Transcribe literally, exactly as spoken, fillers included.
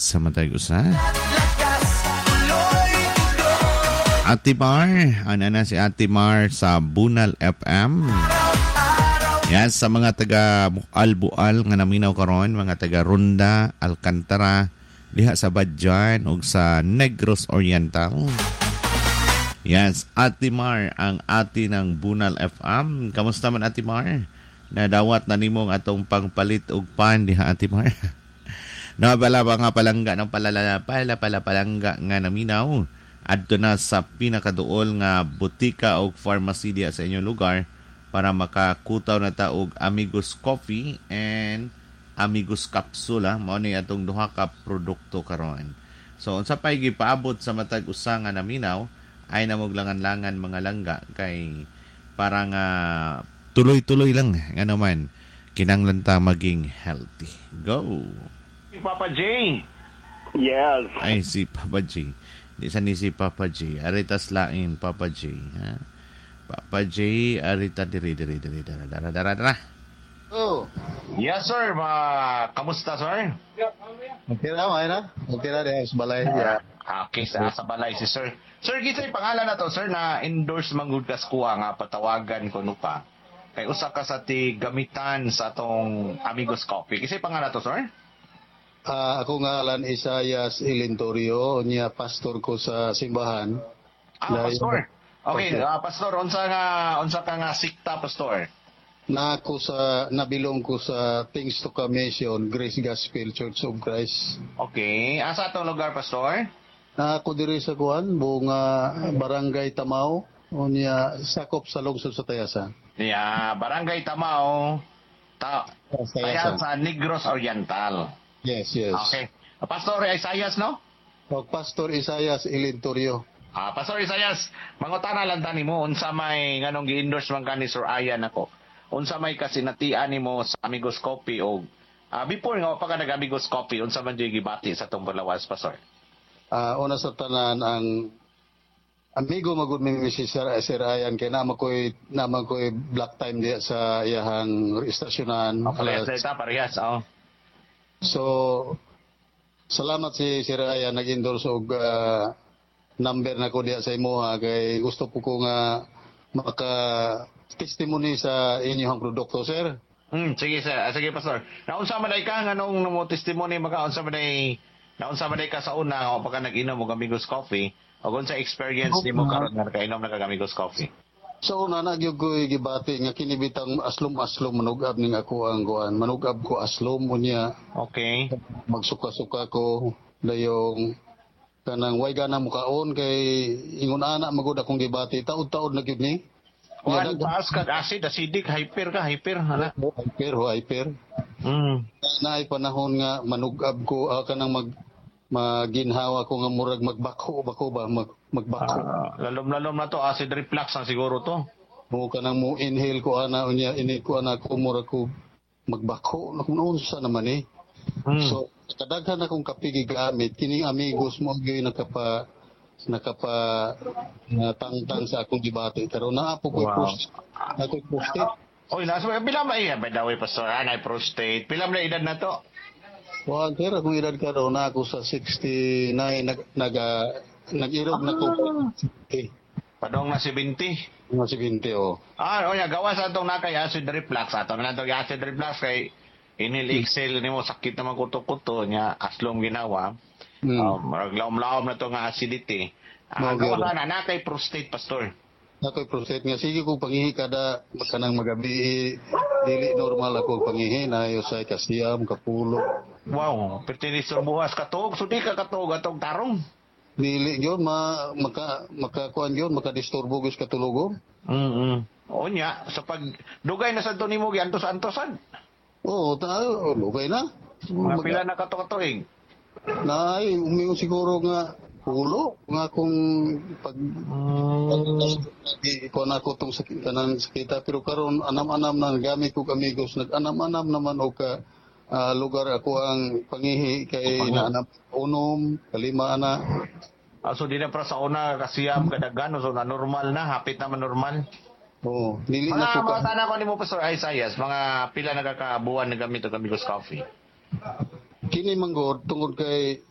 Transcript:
sa matag usa. Ate Mar, ano na si Ate Mar sa Bunal F M. Yan, sa mga taga Bual-Bual nga naminaw karon, mga taga Ronda, Alcantara, diha sa Badjan ug sa Negros Oriental. Yan, Ate Mar, ang ate ng Bunal F M. Kamusta man Ate Mar? Nadawat na nimong atong pangpalit og pan diha Ate Mar. Nabala ba nga palangga ng palala pala pala palangga nga naminaw. Adto na sa pinakaduol nga butika o pharmacy diya sa inyong lugar para makakutaw na ta og Amigos Coffee and Amigos Capsula. Mao ni atong duha ka produkto karon. So unsa pay gipaabot sa matag usa nga naminaw ay namuglangan-langan mga langga kay para nga tuloy-tuloy lang nga naman kinanglan ta maging healthy. Go. Papa J. Yes. Ay si Papa J. Di sa ni si Papa J. Aritas lain, Papa J. Ha? Papa J, arita diri, diri, diri, dara, dara, dara, dara. Oh. Yes, sir. Ma, kamusta, sir? Okay na, okay na. Okay na, dahil sa balay. Yeah. Okay, sa, sa balay si sir. Sir, gito yung pangalan na to, sir, na endorse manggod kas kuha nga patawagan ko no pa. Kay usa ka sa ti gamitan sa atong Amigos Coffee. Kasi pangalan to, sir? Uh, ako nga alan Isayas Ilintorio, niya pastor ko sa simbahan. Ah, Dahil, pastor. Okay, pastor. uh, pastor, unsa nga unsa ka nga sikta, pastor? Na ako sa nabilong ko sa Things to Commission, Grace Gospel Church of Christ. Okay, asa atong lugar, pastor? Na ako diri sa kuan, buong uh, Barangay Tamao, o niya sakop sa lungsod sa Tayasan. Yeah, Barangay Tamao, ta Tayasan. sa Negros Oriental. Yes, yes. Okay. Pastor Isayas, no? O Pastor Isayas Ilintorio. Ah, Pastor Isayas, mangutana lang tani mo unsa may nganong gi-endorse man kani Sir Ayan ako. Unsa may kasinatian nimo sa Amigos Coffee o ah, before nga pa ka nag-Amigos Coffee, unsa man jud gibati sa tong Balawas, Pastor? Ah, una sa tanan ang amigo magud mi si Sir, Sir Ayan kay nama koy nama koy black time diya sa iyahang istasyonan. Okay, Alas- sa parehas, oh. So, salamat si Sir Ayan nag-endorse og ah, number na ko diya sa imuha kay gusto po ko nga maka testimony sa inyong produkto, sir. Hmm, sige sir, ah, sige pastor. Naunsa man day ka nganong mo testimony maka unsa man day naunsa man day ka sa una o pagka nag-inom og Amigos Coffee o unsa experience nimo karon nga kainom nag Amigos Coffee? So, una nagyog ko gibati nga kinibitang aslom-aslom manugab ning ako ang kuan. Manugab ko aslom unya. Okay. Magsuka-suka ko dayong kanang way gana mukaon kay ingon ana magud akong gibati taud-taud na gyud ni. Kuan taas ka acid, acidic, hyper ka, hyper hala. Hyper ho, hyper. Mm. Naay panahon nga manugab ko ah, kanang mag maginhawa ko nga murag magbako bako ba mag magbako. Uh, lalom-lalom na to, acid reflux na siguro to. Mo kanang mo inhale ko ana unya ini ko ana ko murag ko magbako na kung unsa naman eh. Mm. So kadaghan akong kapigi gamit kining Amigos mo gyud nakapa nakapa na tangtang sa akong debate karon naa po ko'y Wow. post ako posted. Oy, nasa bilang ba iya? By the way, pastor, anay prostate. Pilam na edad na to? Wa kira kung edad karon na ako sa sixty-nine nag naga nag-irog na ko. Eh, Padong na seventy. mga seventy oh. Ah, oya, gawa sa itong nakay acid reflux. Ato na itong acid reflux kay inhale exhale nimo sakit naman kuto-kuto niya aslom ginawa. Hmm. Um, lawom-lawom na to nga acidity. Ah, Okay. gawa na nakay prostate, pastor. Ako'y prostate nga sige kung pangihi kada kanang magabi dili normal ako pangihi na yo sa kasiyam kapulo. Wow, pertinis sa buwas katog, sudi ka katog atong tarong. Dili yon ma maka makakuan yon makadisturbo gis katulogom. Mm. O nya, sa pag dugay na sa to nimo giantos-antosan. Oo, tayo lugay na. Mga pila na kato-katuig. Nay, umingon siguro nga pulo nga kung pag di ko na ko tong sakit kanang sakita pero karon anam-anam na gamit ko Amigos nag-anam-anam naman o ka ah, lugar ako ang pangihi kay naanap unom kalima ana. Ah, so di na para sa una kasiyam kadagano so na normal na, hapit naman normal. Oo, dili na Mga ko mga ka. tanong ko ni mo Pastor Isaias, mga pila nagkakabuan na gamit og Amigos Coffee. Kini manggod tungod kay